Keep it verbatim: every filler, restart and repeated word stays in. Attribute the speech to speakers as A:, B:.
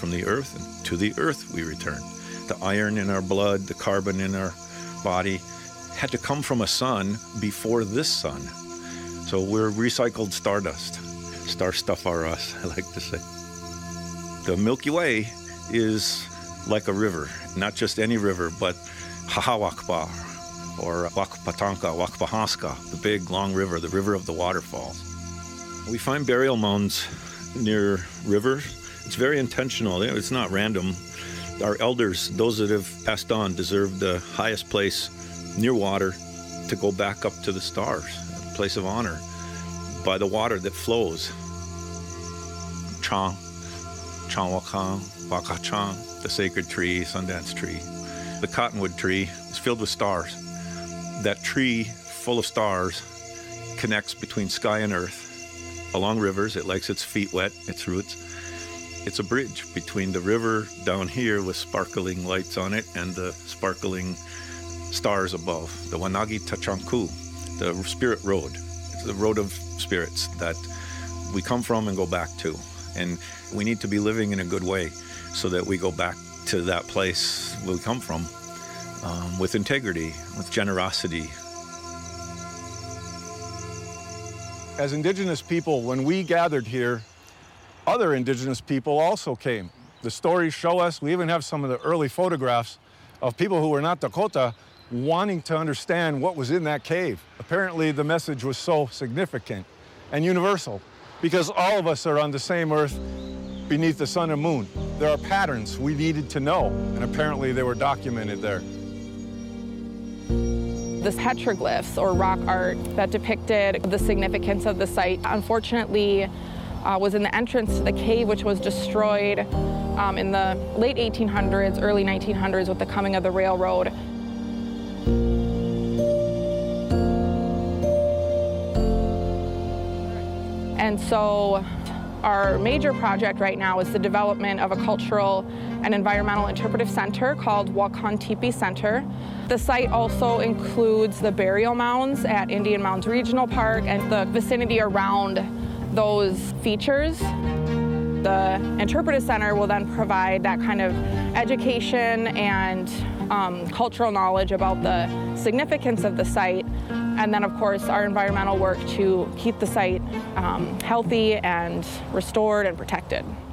A: from the earth, and to the earth we return. The iron in our blood, the carbon in our body had to come from a sun before this sun. So we're recycled stardust. Star stuff are us, I like to say. The Milky Way is like a river, not just any river, but Hahawakpa, or Wakpatanka, Wakpahanska, the big, long river, the river of the waterfalls. We find burial mounds near rivers. It's very intentional. It's not random. Our elders, those that have passed on, deserve the highest place near water to go back up to the stars, a place of honor, by the water that flows. Chang, Changwakang, Wakachang, the sacred tree, Sundance tree. The cottonwood tree is filled with stars. That tree, full of stars, connects between sky and earth. Along rivers, it likes its feet wet, its roots. It's a bridge between the river down here with sparkling lights on it and the sparkling stars above. The Wanagi Tachanku, the spirit road. It's the road of spirits that we come from and go back to. And we need to be living in a good way so that we go back to that place we come from um, with integrity, with generosity.
B: As Indigenous people, when we gathered here, other Indigenous people also came. The stories show us, we even have some of the early photographs of people who were not Dakota wanting to understand what was in that cave. Apparently the message was so significant and universal because all of us are on the same earth beneath the sun and moon. There are patterns we needed to know, and apparently they were documented there.
C: The petroglyphs, or rock art, that depicted the significance of the site, unfortunately uh, was in the entrance to the cave, which was destroyed um, in the late eighteen hundreds, early nineteen hundreds with the coming of the railroad. And so our major project right now is the development of a cultural and environmental interpretive center called Wakan Tipi Center. The site also includes the burial mounds at Indian Mounds Regional Park and the vicinity around those features. The interpretive center will then provide that kind of education and um, cultural knowledge about the significance of the site, and then of course our environmental work to keep the site um, healthy and restored and protected.